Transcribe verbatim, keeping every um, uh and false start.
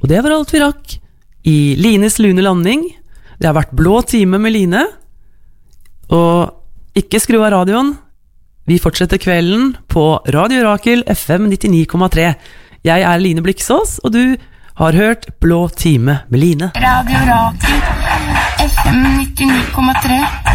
det var alt vi rakk i Lines lune landing. Det har vært blå time med Line. Og ikke skru av radioen. Vi fortsetter kvelden på Radio Rakel F M nittini komma tre. Jeg er Line Bliksås, og du har hørt Blå time med Line. Radio Rakel F M nittini komma tre.